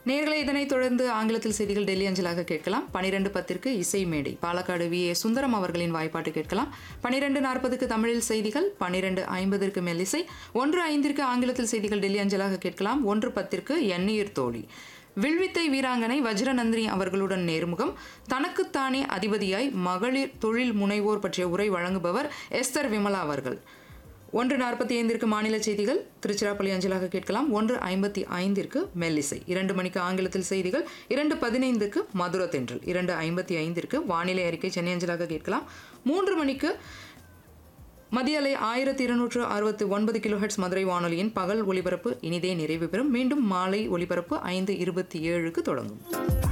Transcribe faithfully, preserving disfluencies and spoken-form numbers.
நேர்களை இதனைத் தொடர்ந்து ஆங்கிலத்தில் செய்திகள் டெல்லி அஞ்சலாக கேட்கலாம். பனிரெண்டு பத்திற்கு இசை மேடை பாலக்காடு வி ஏ சுந்தரம் அவர்களின் வாய்ப்பாட்டு கேட்கலாம். பனிரெண்டு நாற்பதுக்கு தமிழில் செய்திகள், பனிரெண்டு ஐம்பதற்கு மெல்லிசை, ஒன்று ஐந்திற்கு ஆங்கிலத்தில் செய்திகள் டெல்லி அஞ்சலாக கேட்கலாம். ஒன்று பத்திற்கு எண்ணீர் தோழி வில்வித்தை வீராங்கனை வஜ்ரநந்தினி அவர்களுடன் நேர்முகம். தனக்குத்தானே அதிபதியாய் மகளிர் தொழில் முனைவோர் பற்றிய உரை வழங்குபவர் எஸ்தர் விமலா அவர்கள். ஒன்று நாற்பத்தி ஐந்திற்கு மாநில செய்திகள் திருச்சிராப்பள்ளி அஞ்சலாக கேட்கலாம். ஒன்று ஐம்பத்தி ஐந்திற்கு மெல்லிசை. இரண்டு மணிக்கு ஆங்கிலத்தில் செய்திகள், இரண்டு பதினைந்துக்கு மதுர தென்றல், இரண்டு ஐம்பத்தி ஐந்திற்கு வானிலை அறிக்கை சென்னை அஞ்சலாக கேட்கலாம். மூன்று மணிக்கு மத்திய அலை ஆயிரத்தி இருநூற்று அறுபத்தி ஒன்பது கிலோஹெட்ஸ் மதுரை வானொலியின் பகல் ஒலிபரப்பு இனிதே நிறைவு பெறும். மீண்டும் மாலை ஒலிபரப்பு ஐந்து இருபத்தி ஏழுக்கு தொடங்கும்.